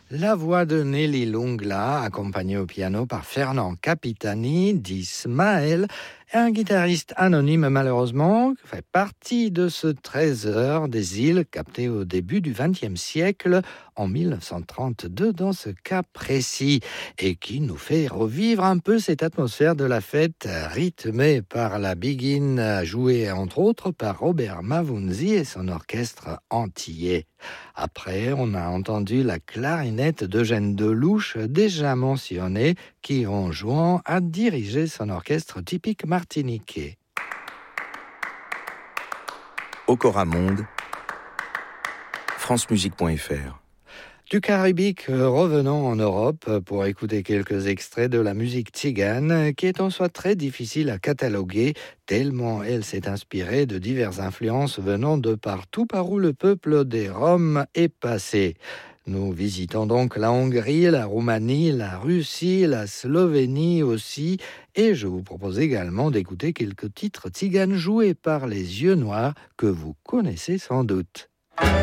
La voix de Nelly Lungla, accompagnée au piano par Fernand Capitani, d'Ismaël, un guitariste anonyme malheureusement, fait partie de ce trésor des îles capté au début du XXe siècle, en 1932 dans ce cas précis, et qui nous fait revivre un peu cette atmosphère de la fête rythmée par la biguine, jouée entre autres par Robert Mavunzi et son orchestre antillais. Après, on a entendu la clarinette d'Eugène Delouche, déjà mentionné, qui en jouant a dirigé son orchestre typique martiniquais. Okora Monde, francemusique.fr. Du Caraïbe, revenons en Europe pour écouter quelques extraits de la musique tzigane, qui est en soi très difficile à cataloguer, tellement elle s'est inspirée de diverses influences venant de partout par où le peuple des Roms est passé. Nous visitons donc la Hongrie, la Roumanie, la Russie, la Slovénie aussi, et je vous propose également d'écouter quelques titres tziganes joués par les Yeux Noirs que vous connaissez sans doute.